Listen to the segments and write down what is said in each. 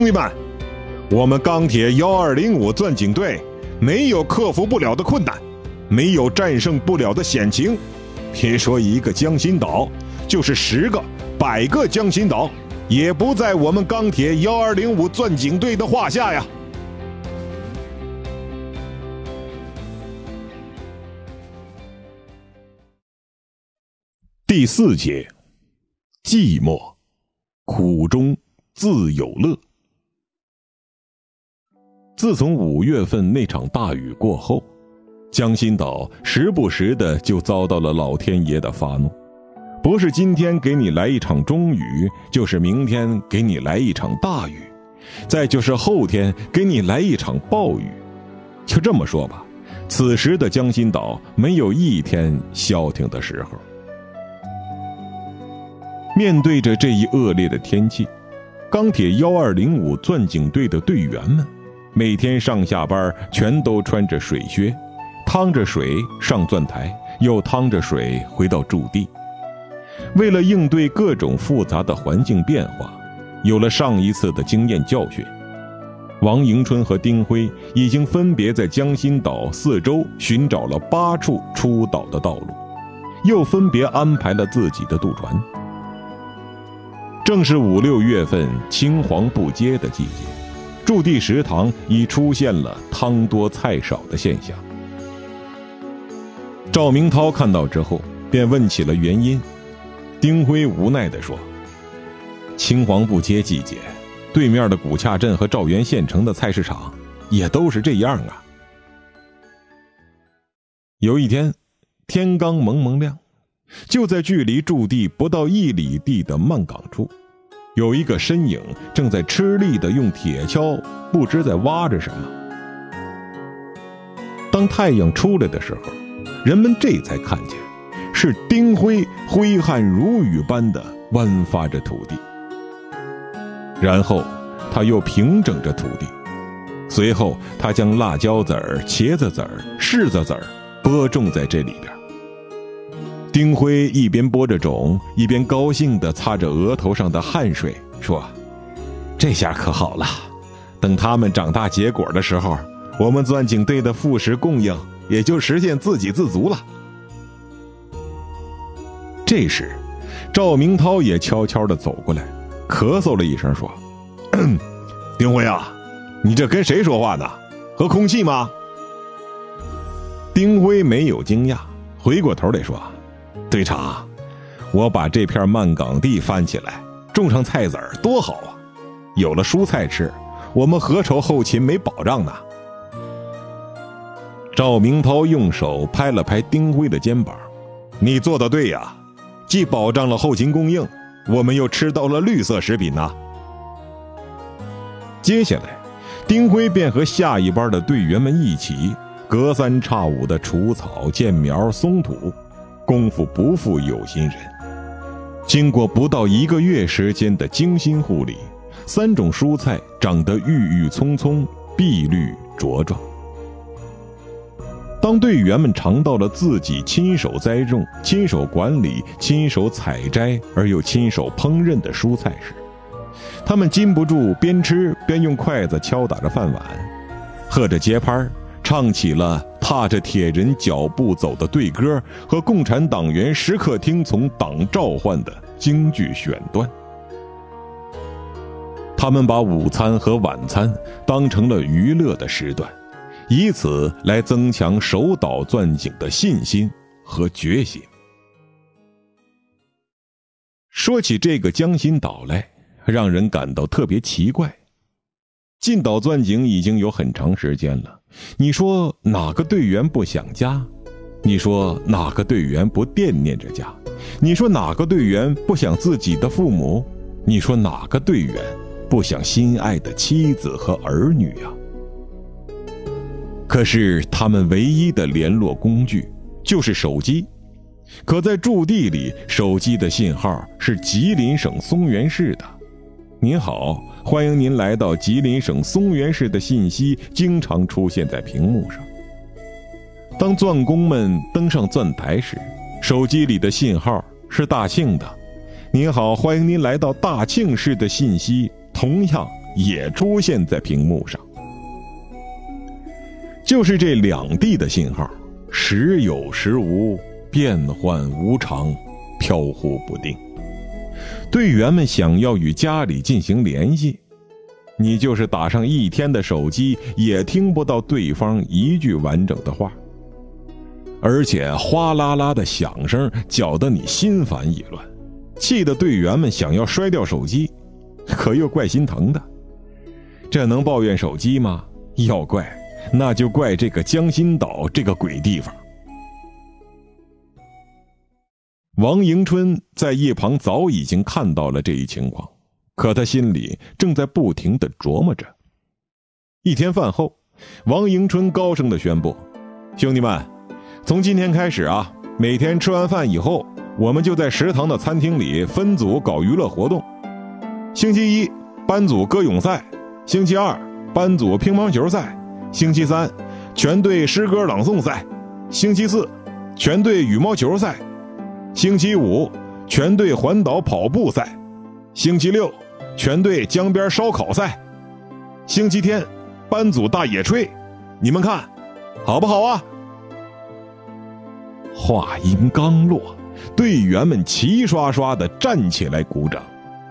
兄弟们，我们钢铁1205钻井队没有克服不了的困难，没有战胜不了的险情，别说一个江心岛，就是10个、100个江心岛，也不在我们钢铁1205钻井队的话下呀。第4节，寂寞，苦中自有乐。自从5月份那场大雨过后，江心岛时不时的就遭到了老天爷的发怒，不是今天给你来一场中雨，就是明天给你来一场大雨，再就是后天给你来一场暴雨。就这么说吧，此时的江心岛没有一天消停的时候。面对着这一恶劣的天气，钢铁1205钻井队的队员们每天上下班全都穿着水靴，趟着水上钻台，又趟着水回到驻地。为了应对各种复杂的环境变化，有了上一次的经验教训，王迎春和丁辉已经分别在江心岛4周寻找了8处出岛的道路，又分别安排了自己的渡船。正是5、6月份青黄不接的季节，驻地食堂已出现了汤多菜少的现象。赵明涛看到之后便问起了原因。丁辉无奈地说，青黄不接季节，对面的古洽镇和赵源县城的菜市场也都是这样啊。有一天天刚蒙蒙亮，就在距离驻地不到1里地的漫港处，有一个身影正在吃力地用铁锹不知在挖着什么。当太阳出来的时候，人们这才看见是丁辉挥汗如雨般地剜发着土地，然后他又平整着土地，随后他将辣椒籽儿、茄子籽儿、柿子籽儿播种在这里边。丁辉一边播着种，一边高兴地擦着额头上的汗水，说，这下可好了，等他们长大结果的时候，我们钻井队的副食供应也就实现自给自足了。这时赵明涛也悄悄地走过来，咳嗽了一声说，丁辉啊，你这跟谁说话呢？和空气吗？丁辉没有惊讶，回过头来说，队长，我把这片漫港地翻起来，种上菜籽儿多好啊，有了蔬菜吃，我们何愁后勤没保障呢？赵明涛用手拍了拍丁辉的肩膀，你做得对呀，既保障了后勤供应，我们又吃到了绿色食品呐。接下来丁辉便和下一班的队员们一起隔三差五的除草、建苗、松土，功夫不负有心人。经过不到1个月时间的精心护理，3种蔬菜长得郁郁葱葱，碧绿茁壮。当队员们尝到了自己亲手栽种、亲手管理、亲手采摘而又亲手烹饪的蔬菜时，他们禁不住边吃边用筷子敲打着饭碗，喝着节拍，唱起了踏着铁人脚步走的队歌和共产党员时刻听从党召唤的京剧选段。他们把午餐和晚餐当成了娱乐的时段，以此来增强守岛钻井的信心和决心。说起这个江心岛来，让人感到特别奇怪。进岛钻井已经有很长时间了，你说哪个队员不想家？你说哪个队员不惦念着家？你说哪个队员不想自己的父母？你说哪个队员不想心爱的妻子和儿女啊？可是他们唯一的联络工具就是手机，可在驻地里，手机的信号是吉林省松原市的。您好，欢迎您来到吉林省松原市的信息经常出现在屏幕上。当钻工们登上钻台时，手机里的信号是大庆的。您好，欢迎您来到大庆市的信息同样也出现在屏幕上。就是这两地的信号，时有时无，变幻无常，飘忽不定。队员们想要与家里进行联系，你就是打上一天的手机，也听不到对方一句完整的话。而且哗啦啦的响声搅得你心烦意乱，气得队员们想要摔掉手机，可又怪心疼的。这能抱怨手机吗？要怪，那就怪这个江心岛这个鬼地方。王迎春在一旁早已经看到了这一情况，可他心里正在不停地琢磨着。一天饭后，王迎春高声地宣布：兄弟们，从今天开始啊，每天吃完饭以后，我们就在食堂的餐厅里分组搞娱乐活动。星期一，班组歌咏赛；星期二，班组乒乓球赛；星期三，全队诗歌朗诵赛；星期四，全队羽毛球赛；星期五，全队环岛跑步赛；星期六，全队江边烧烤赛；星期天，班组大野炊。你们看，好不好啊？话音刚落，队员们齐刷刷地站起来鼓掌。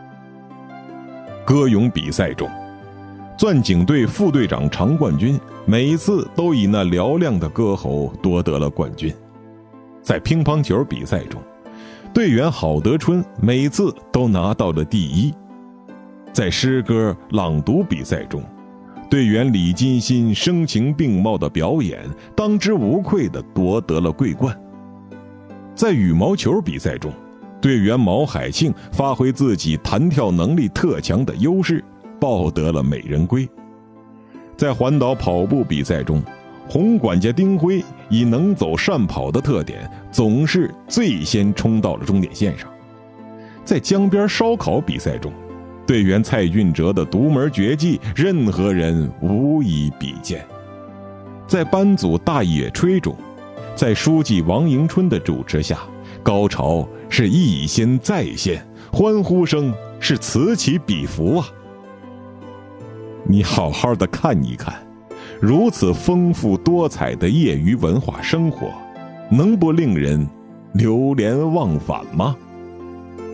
歌咏比赛中，钻井队副队长常冠军每一次都以那嘹亮的歌喉夺得了冠军。在乒乓球比赛中，队员郝德春每次都拿到了第一。在诗歌朗读比赛中，队员李金新声情并茂的表演当之无愧地夺得了桂冠。在羽毛球比赛中，队员毛海庆发挥自己弹跳能力特强的优势，抱得了美人归。在环岛跑步比赛中，红管家丁辉以能走善跑的特点，总是最先冲到了终点线上。在江边烧烤比赛中，队员蔡俊哲的独门绝技，任何人无以比肩。在班组大野炊中，在书记王迎春的主持下，高潮是一掀再掀，欢呼声是此起彼伏啊！你好好的看一看，如此丰富多彩的业余文化生活，能不令人流连忘返吗？